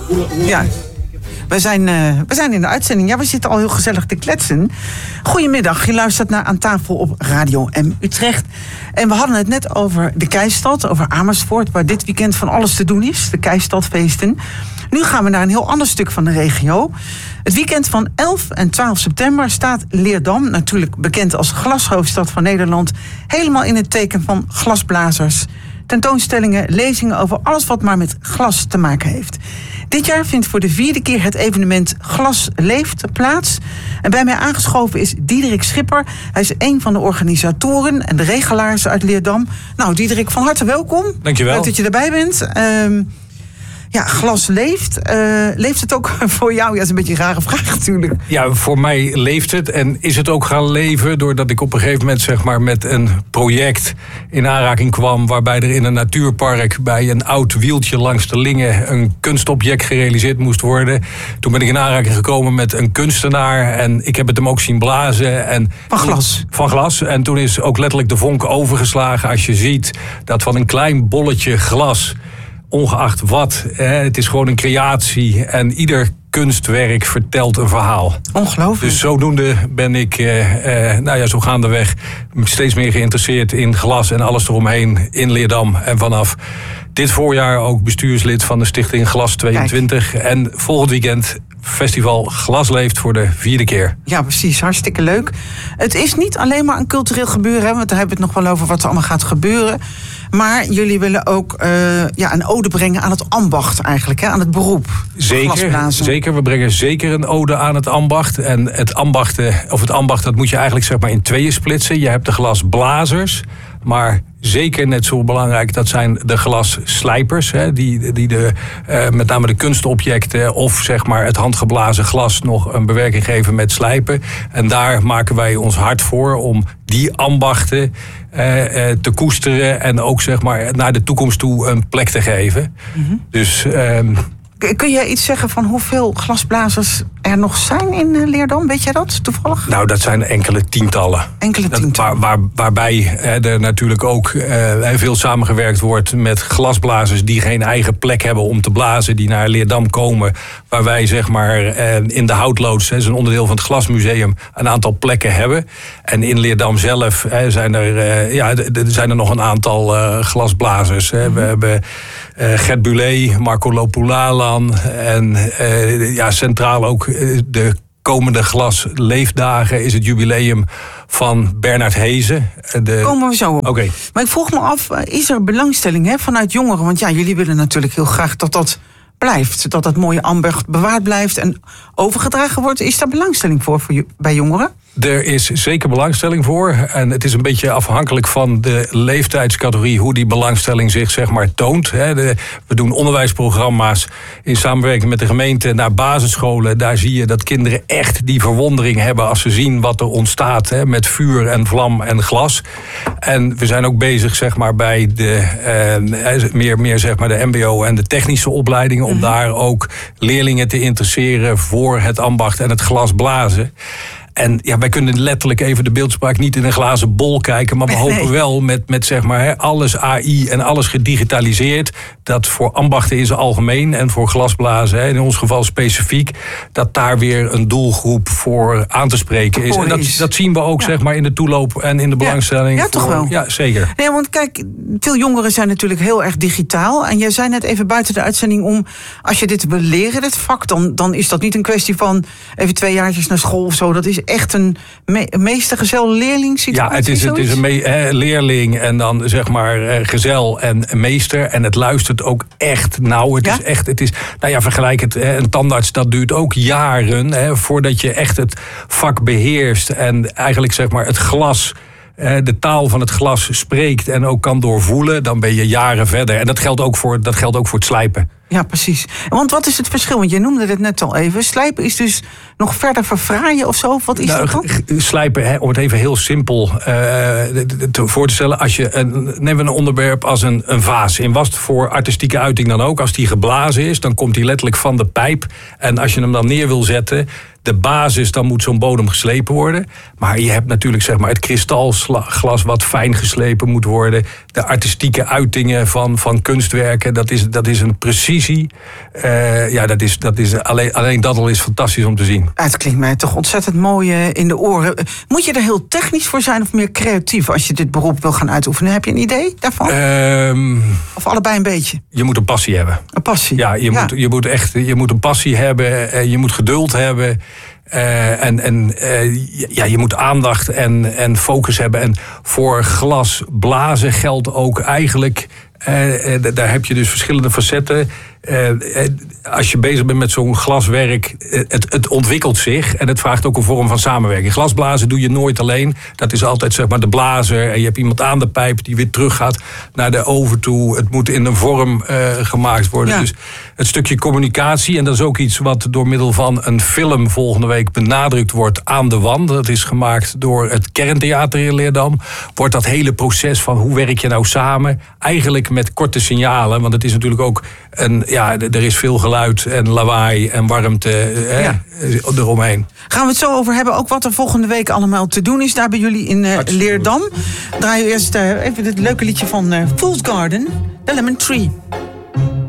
Ja. We zijn in de uitzending. Ja, we zitten al heel gezellig te kletsen. Goedemiddag, je luistert naar Aan Tafel op Radio M Utrecht. En we hadden het net over de Keistad, over Amersfoort, waar dit weekend van alles te doen is. De Keistadfeesten. Nu gaan we naar een heel ander stuk van de regio. Het weekend van 11 en 12 september staat Leerdam, natuurlijk bekend als glashoofdstad van Nederland, helemaal in het teken van glasblazers. Tentoonstellingen, lezingen over alles wat maar met glas te maken heeft. Dit jaar vindt voor de 4e keer het evenement Glas Leeft plaats. En bij mij aangeschoven is Diederik Schipper. Hij is een van de organisatoren en de regelaars uit Leerdam. Nou, Diederik, van harte welkom. Dankjewel. Leuk dat je erbij bent. Ja, Glas Leeft. Leeft het ook voor jou? Ja, dat is een beetje een rare vraag natuurlijk. Ja, voor mij leeft het. En is het ook gaan leven doordat ik op een gegeven moment zeg maar met een project in aanraking kwam, waarbij er in een natuurpark bij een oud wieltje langs de Linge een kunstobject gerealiseerd moest worden. Toen ben ik in aanraking gekomen met een kunstenaar en ik heb het hem ook zien blazen. En van glas? Van glas. En toen is ook letterlijk de vonk overgeslagen als je ziet dat van een klein bolletje glas, ongeacht wat, het is gewoon een creatie en ieder kunstwerk vertelt een verhaal. Ongelooflijk. Dus zodoende ben ik, zo gaandeweg steeds meer geïnteresseerd in glas en alles eromheen in Leerdam. En vanaf dit voorjaar ook bestuurslid van de stichting Glas 22. Kijk. En volgend weekend festival Glas Leeft voor de 4e keer. Ja, precies. Hartstikke leuk. Het is niet alleen maar een cultureel gebeuren, want daar hebben we het nog wel over wat er allemaal gaat gebeuren. Maar jullie willen ook een ode brengen aan het ambacht eigenlijk, aan het beroep. Zeker. We brengen zeker een ode aan het ambacht. En het ambacht, dat moet je eigenlijk zeg maar in tweeën splitsen. Je hebt de glasblazers, maar zeker net zo belangrijk, dat zijn de glasslijpers. Die met name de kunstobjecten of zeg maar het handgeblazen glas nog een bewerking geven met slijpen. En daar maken wij ons hard voor om die ambachten te koesteren en ook zeg maar naar de toekomst toe een plek te geven. Mm-hmm. Dus kun je iets zeggen van hoeveel glasblazers er nog zijn in Leerdam? Weet jij dat toevallig? Nou, dat zijn enkele tientallen. Waarbij er natuurlijk ook veel samengewerkt wordt met glasblazers die geen eigen plek hebben om te blazen, die naar Leerdam komen. Waar wij zeg maar in de Houtloods, is een onderdeel van het Glasmuseum, een aantal plekken hebben. En in Leerdam zelf zijn er nog een aantal glasblazers. Mm-hmm. We hebben Gert Bulé, Marco Lopulalan en centraal ook de komende Glasleefdagen is het jubileum van Bernard Hezen. Komen we zo op. Okay. Maar ik vroeg me af, is er belangstelling vanuit jongeren? Want ja, jullie willen natuurlijk heel graag dat blijft. Dat mooie ambacht bewaard blijft en overgedragen wordt. Is daar belangstelling voor bij jongeren? Er is zeker belangstelling voor. En het is een beetje afhankelijk van de leeftijdscategorie hoe die belangstelling zich zeg maar toont. We doen onderwijsprogramma's in samenwerking met de gemeente naar basisscholen. Daar zie je dat kinderen echt die verwondering hebben als ze zien wat er ontstaat met vuur en vlam en glas. En we zijn ook bezig zeg maar bij de meer zeg maar de mbo en de technische opleidingen om daar ook leerlingen te interesseren voor het ambacht en het glasblazen. En ja, wij kunnen letterlijk even de beeldspraak niet in een glazen bol kijken, maar we hopen wel met zeg maar alles AI en alles gedigitaliseerd, dat voor ambachten in zijn algemeen en voor glasblazen, in ons geval specifiek, dat daar weer een doelgroep voor aan te spreken is. En dat zien we ook zeg maar in de toeloop en in de belangstelling. Ja, toch wel? Ja, zeker. Nee, want kijk, veel jongeren zijn natuurlijk heel erg digitaal. En jij zei net even buiten de uitzending om, als je dit wil leren, dit vak, dan is dat niet een kwestie van even 2 jaartjes naar school of zo. Dat is echt een meester-gezel-leerling situatie? Ja, het is een leerling en dan zeg maar gezel en meester. En het luistert ook echt nauw. Het is vergelijk het. Een tandarts, dat duurt ook jaren voordat je echt het vak beheerst. En eigenlijk zeg maar het glas, de taal van het glas spreekt en ook kan doorvoelen. Dan ben je jaren verder. En dat geldt ook voor het slijpen. Ja, precies. Want wat is het verschil? Want je noemde het net al even. Slijpen is dus nog verder verfraaien of zo? Wat is dat dan? Slijpen, om het even heel simpel voor te stellen. Neem een onderwerp als een vaas. In was voor artistieke uiting dan ook. Als die geblazen is, dan komt die letterlijk van de pijp. En als je hem dan neer wil zetten, de basis, dan moet zo'n bodem geslepen worden. Maar je hebt natuurlijk zeg maar het kristalglas wat fijn geslepen moet worden. de artistieke uitingen van kunstwerken. Dat is een precisie. Alleen dat al is fantastisch om te zien. Het klinkt mij toch ontzettend mooi in de oren. Moet je er heel technisch voor zijn of meer creatief als je dit beroep wil gaan uitoefenen? Heb je een idee daarvan? Of allebei een beetje? Je moet een passie hebben. Een passie? Ja, je moet een passie hebben. Je moet geduld hebben. Je moet aandacht en focus hebben. En voor glas blazen geldt ook eigenlijk... daar heb je dus verschillende facetten. Als je bezig bent met zo'n glaswerk, het ontwikkelt zich en het vraagt ook een vorm van samenwerking. Glasblazen doe je nooit alleen. Dat is altijd zeg maar de blazer en je hebt iemand aan de pijp die weer terug gaat naar de oven toe. Het moet in een vorm gemaakt worden. Ja. Dus het stukje communicatie, en dat is ook iets wat door middel van een film volgende week benadrukt wordt aan de wand. Dat is gemaakt door het Kerntheater in Leerdam. Wordt dat hele proces van hoe werk je nou samen, eigenlijk met korte signalen, want het is natuurlijk ook er is veel geluid en lawaai en warmte eromheen. Gaan we het zo over hebben, ook wat er volgende week allemaal te doen is daar bij jullie in Leerdam. Draai je eerst even dit leuke liedje van Fool's Garden, The Lemon Tree.